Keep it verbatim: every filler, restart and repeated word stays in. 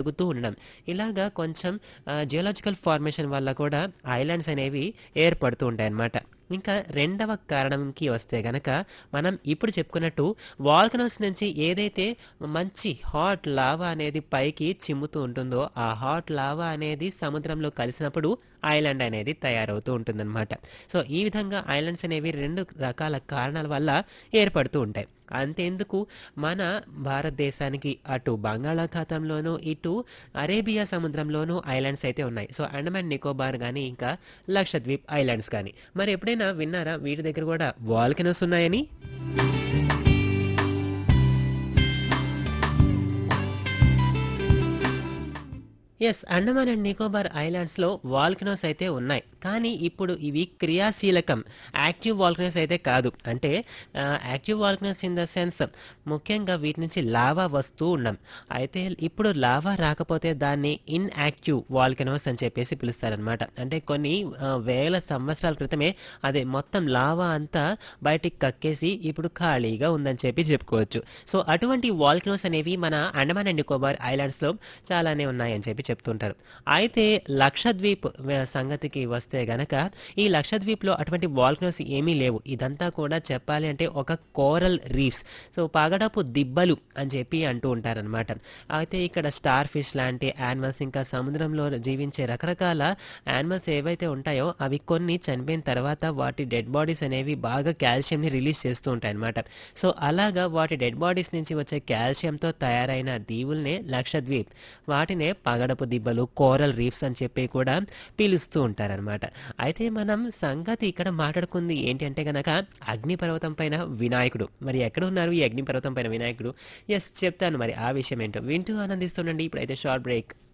పెరుగుతూ ఉండడం. ఇలాగా కొంచెం ఆహ్, జియోలాజికల్ ఫార్మేషన్ వల్ల కూడా ఐలాండ్స్ అనేవి ఏర్పడుతూ ఉంటాయన్నమాట. ఇంకా రెండవ కారణంకి వస్తే గనక మనం ఇప్పుడు చెప్పుకున్నట్టు వాల్కనోస్ నుంచి ఏదైతే మంచి హాట్ లావా అనేది పైకి చిమ్ముతూ ఉంటుందో, ఆ హాట్ లావా అనేది సముద్రంలో కలిసినప్పుడు ఐలాండ్ అనేది తయారవుతూ ఉంటుందన్నమాట. సో, ఈ విధంగా ఐలాండ్స్ అనేవి రెండు రకాల కారణాల వల్ల ఏర్పడుతూ ఉంటాయి. అంతెందుకు మన భారతదేశానికి అటు బంగాళాఖాతంలోనూ, ఇటు అరేబియా సముద్రంలోనూ ఐలాండ్స్ అయితే ఉన్నాయి. సో, అండమాన్ నికోబార్ గాని, ఇంకా లక్షద్వీప్ ఐలాండ్స్ గాని. మరి ఎప్పుడైనా విన్నారా వీటి దగ్గర కూడా వాల్కనోస్ ఉన్నాయని? Yes. Andaman and Nicobar ఐలాండ్స్‌లో volcanoes అయితే ఉన్నాయి. కానీ ఇప్పుడు ఇవి క్రియాశీలకం. యాక్టివ్ వాల్కనోస్ అయితే కాదు. అంటే ఆహ్, active volcanoes in the sense ముఖ్యంగా వీటి నుంచి లావా వస్తూ ఉండం. అయితే ఇప్పుడు లావా రాకపోతే దాన్ని ఇన్‌యాక్టివ్ వాల్కనోస్ అని చెప్పేసి పిలుస్తారనమాట. అంటే కొన్ని ఆహ్, వేల సంవత్సరాల క్రితమే అదే మొత్తం లావా అంతా బయటికి కక్కేసి ఇప్పుడు ఖాళీగా ఉందని చెప్పి చెప్పుకోవచ్చు. సో, అటువంటి వాల్కనోస్ అనేవి మన అండమాన్ అండ్ నికోబార్ ఐలాండ్స్‌లో చాలానే ఉన్నాయని చెప్పి చెప్తుంటారు. అయితే లక్షద్వీప్ వ సంగతికి వస్తే గనక ఈ లక్షద్వీప్‌లో అటువంటి వాల్కనోస్ ఏమీ లేవు. ఇదంతా కూడా చెప్పాలి అంటే ఒక కోరల్ రీఫ్స్. సో, పగడపు దిబ్బలు అని చెప్పి అంటూ ఉంటారనమాట. అయితే ఇక్కడ స్టార్ ఫిష్ లాంటి యానిమల్స్, ఇంకా సముద్రంలో జీవించే రకరకాల యానిమల్స్ ఏవైతే ఉంటాయో అవి కొన్ని చనిపోయిన తర్వాత వాటి డెడ్ బాడీస్ అనేవి బాగా కాల్షియంని రిలీజ్ చేస్తూ ఉంటాయన్నమాట. సో, అలాగా వాటి డెడ్ బాడీస్ నుంచి వచ్చే కాల్షియంతో తయారైన దీవుల్నే లక్షద్వీప్. వాటినే పగడపు దిబ్బలు, కోరల్ రీఫ్స్ అని చెప్పి కూడా పిలుస్తూ ఉంటారనమాట. అయితే మనం సంగతి ఇక్కడ మాట్లాడుకుంది ఏంటి అంటే గనక అగ్నిపర్వతం పైన వినాయకుడు. మరి ఎక్కడ ఉన్నారు ఈ అగ్నిపర్వతం పైన వినాయకుడు? యెస్, చెప్తాను మరి ఆ విషయం ఏంటో. వింటూ ఆనందిస్తుండండి. ఇప్పుడైతే షార్ట్ బ్రేక్.